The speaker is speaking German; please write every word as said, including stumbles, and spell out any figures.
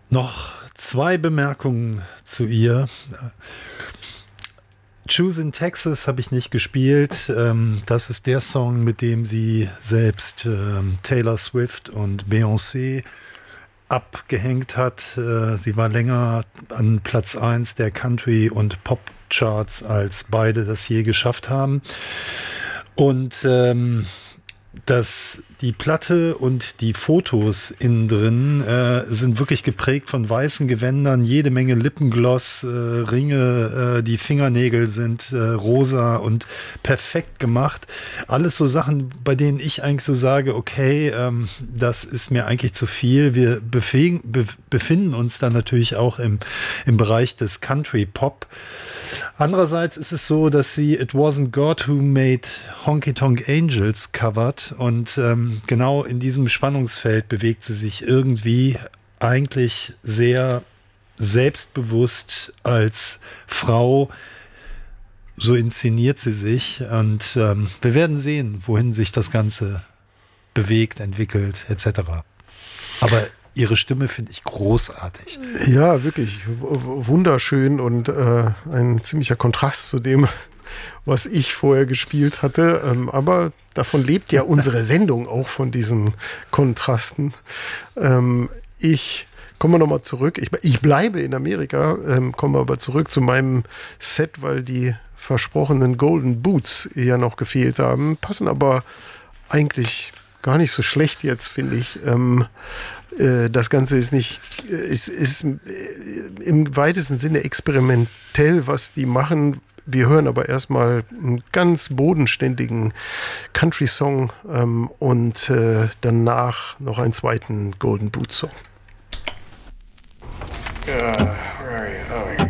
Noch zwei Bemerkungen zu ihr. Choose in Texas habe ich nicht gespielt. Ähm, das ist der Song, mit dem sie selbst ähm, Taylor Swift und Beyoncé abgehängt hat. Äh, sie war länger an Platz eins der Country- und Pop-Charts, als beide das je geschafft haben. Und ähm, dass die Platte und die Fotos innen drin äh, sind wirklich geprägt von weißen Gewändern, jede Menge Lippengloss, äh, Ringe, äh, die Fingernägel sind äh, rosa und perfekt gemacht. Alles so Sachen, bei denen ich eigentlich so sage, okay, ähm, das ist mir eigentlich zu viel. Wir befähigen, be- befinden uns dann natürlich auch im, im Bereich des Country Pop. Andererseits ist es so, dass sie It Wasn't God Who Made Honky Tonk Angels covert und ähm, genau in diesem Spannungsfeld bewegt sie sich irgendwie eigentlich sehr selbstbewusst als Frau. So inszeniert sie sich und ähm, wir werden sehen, wohin sich das Ganze bewegt, entwickelt et cetera. Aber ihre Stimme finde ich großartig. Ja, wirklich w- w- wunderschön und äh, ein ziemlicher Kontrast zu dem, was ich vorher gespielt hatte. Ähm, aber davon lebt ja unsere Sendung auch, von diesen Kontrasten. Ähm, ich komme nochmal zurück. Ich, ich bleibe in Amerika, ähm, komme aber zurück zu meinem Set, weil die versprochenen Golden Boots ja noch gefehlt haben. Passen aber eigentlich gar nicht so schlecht jetzt, finde ich. Ähm, äh, das Ganze ist nicht, ist, ist äh, im weitesten Sinne experimentell, was die machen. Wir hören aber erstmal einen ganz bodenständigen Country-Song ähm, und äh, danach noch einen zweiten Golden Boot-Song. Uh, where are you? Oh, here.